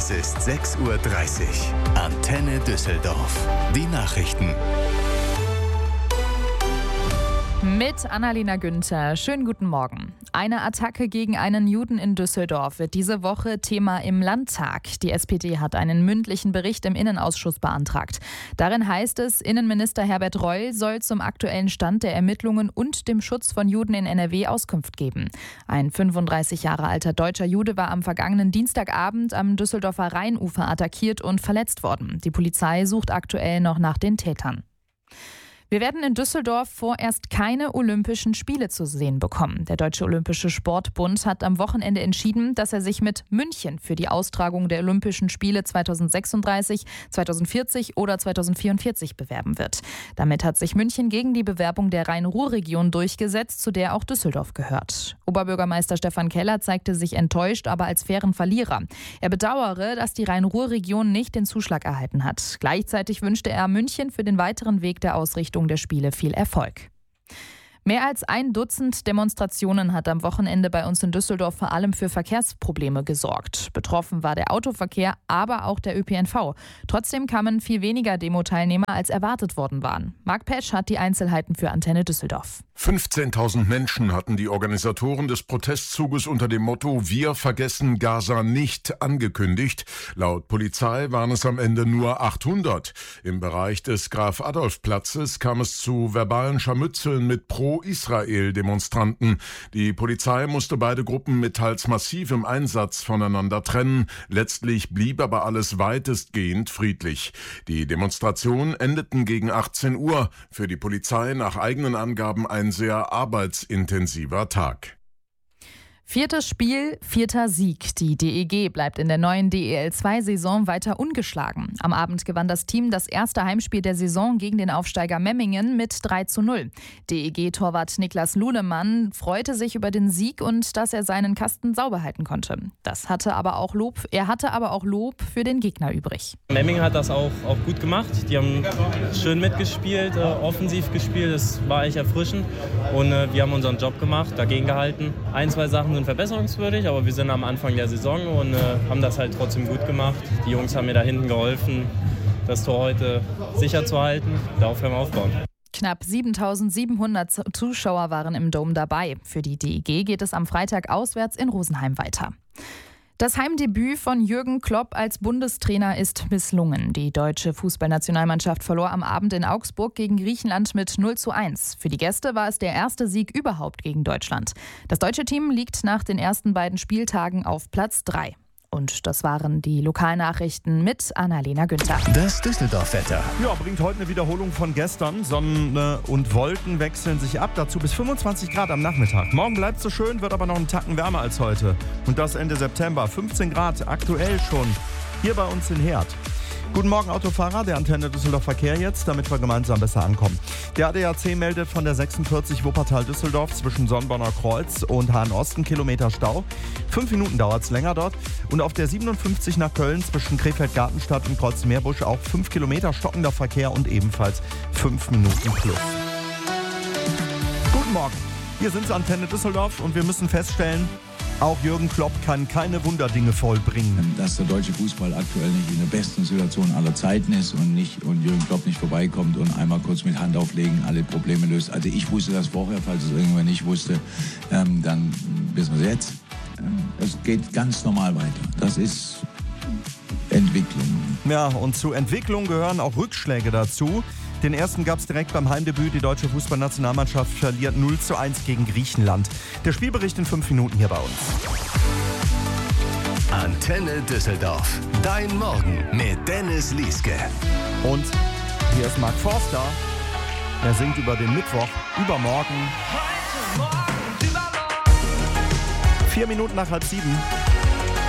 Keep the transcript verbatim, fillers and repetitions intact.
Es ist sechs Uhr dreißig. Antenne Düsseldorf. Die Nachrichten. Mit Annalena Günther. Schönen guten Morgen. Eine Attacke gegen einen Juden in Düsseldorf wird diese Woche Thema im Landtag. Die S P D hat einen mündlichen Bericht im Innenausschuss beantragt. Darin heißt es, Innenminister Herbert Reul soll zum aktuellen Stand der Ermittlungen und dem Schutz von Juden in N R W Auskunft geben. Ein fünfunddreißig Jahre alter deutscher Jude war am vergangenen Dienstagabend am Düsseldorfer Rheinufer attackiert und verletzt worden. Die Polizei sucht aktuell noch nach den Tätern. Wir werden in Düsseldorf vorerst keine Olympischen Spiele zu sehen bekommen. Der Deutsche Olympische Sportbund hat am Wochenende entschieden, dass er sich mit München für die Austragung der Olympischen Spiele zweitausendsechsunddreißig, zweitausendvierzig oder zweitausendvierundvierzig bewerben wird. Damit hat sich München gegen die Bewerbung der Rhein-Ruhr-Region durchgesetzt, zu der auch Düsseldorf gehört. Oberbürgermeister Stefan Keller zeigte sich enttäuscht, aber als fairen Verlierer. Er bedauere, dass die Rhein-Ruhr-Region nicht den Zuschlag erhalten hat. Gleichzeitig wünschte er München für den weiteren Weg der Ausrichtung der Spiele viel Erfolg. Mehr als ein Dutzend Demonstrationen hat am Wochenende bei uns in Düsseldorf vor allem für Verkehrsprobleme gesorgt. Betroffen war der Autoverkehr, aber auch der Ö P N V. Trotzdem kamen viel weniger Demo-Teilnehmer, als erwartet worden waren. Marc Petsch hat die Einzelheiten für Antenne Düsseldorf. fünfzehntausend Menschen hatten die Organisatoren des Protestzuges unter dem Motto „Wir vergessen Gaza nicht" angekündigt. Laut Polizei waren es am Ende nur achthundert. Im Bereich des Graf-Adolf-Platzes kam es zu verbalen Scharmützeln mit Pro-Israel-Demonstranten. Die Polizei musste beide Gruppen mit teils massivem Einsatz voneinander trennen. Letztlich blieb aber alles weitestgehend friedlich. Die Demonstrationen endeten gegen achtzehn Uhr. Für die Polizei nach eigenen Angaben ein sehr arbeitsintensiver Tag. Viertes Spiel, vierter Sieg. Die D E G bleibt in der neuen D E L zwei Saison weiter ungeschlagen. Am Abend gewann das Team das erste Heimspiel der Saison gegen den Aufsteiger Memmingen mit drei zu null. D E G-Torwart Niklas Luhnemann freute sich über den Sieg und dass er seinen Kasten sauber halten konnte. Das hatte aber auch Lob, er hatte aber auch Lob für den Gegner übrig. Memmingen hat das auch, auch gut gemacht. Die haben schön mitgespielt, äh, offensiv gespielt. Das war echt erfrischend. Und äh, wir haben unseren Job gemacht, dagegen gehalten. Ein, zwei Sachen sind verbesserungswürdig, aber wir sind am Anfang der Saison und äh, haben das halt trotzdem gut gemacht. Die Jungs haben mir da hinten geholfen, das Tor heute sicher zu halten. Darauf können wir aufbauen. Knapp siebentausendsiebenhundert Zuschauer waren im Dom dabei. Für die D E G geht es am Freitag auswärts in Rosenheim weiter. Das Heimdebüt von Jürgen Klopp als Bundestrainer ist misslungen. Die deutsche Fußballnationalmannschaft verlor am Abend in Augsburg gegen Griechenland mit null zu eins. Für die Gäste war es der erste Sieg überhaupt gegen Deutschland. Das deutsche Team liegt nach den ersten beiden Spieltagen auf Platz drei. Und das waren die Lokalnachrichten mit Annalena Günther. Das Düsseldorf-Wetter. Ja, bringt heute eine Wiederholung von gestern. Sonne und Wolken wechseln sich ab. Dazu bis fünfundzwanzig Grad am Nachmittag. Morgen bleibt es so schön, wird aber noch einen Tacken wärmer als heute. Und das Ende September. fünfzehn Grad aktuell schon hier bei uns in Herd. Guten Morgen, Autofahrer, der Antenne Düsseldorf Verkehr jetzt, damit wir gemeinsam besser ankommen. Der A D A C meldet von der sechsundvierzig Wuppertal-Düsseldorf zwischen Sonnborner Kreuz und Hahn-Osten Kilometer Stau. Fünf Minuten dauert es länger dort. Und auf der siebenundfünfzig nach Köln zwischen Krefeld-Gartenstadt und Kreuz-Meerbusch auch fünf Kilometer stockender Verkehr und ebenfalls fünf Minuten plus. Guten Morgen, hier sind Antenne Düsseldorf und wir müssen feststellen, auch Jürgen Klopp kann keine Wunderdinge vollbringen. Dass der deutsche Fußball aktuell nicht in der besten Situation aller Zeiten ist und, nicht, und Jürgen Klopp nicht vorbeikommt und einmal kurz mit Hand auflegen alle Probleme löst. Also ich wusste das vorher, falls es irgendwer nicht wusste, ähm, dann wissen wir es jetzt. Es geht ganz normal weiter. Das ist Entwicklung. Ja, und zu Entwicklung gehören auch Rückschläge dazu. Den ersten gab es direkt beim Heimdebüt. Die deutsche Fußballnationalmannschaft verliert null zu eins gegen Griechenland. Der Spielbericht in fünf Minuten hier bei uns. Antenne Düsseldorf. Dein Morgen mit Dennis Lieske. Und hier ist Mark Forster. Er singt über den Mittwoch, übermorgen. Vier Minuten nach halb sieben.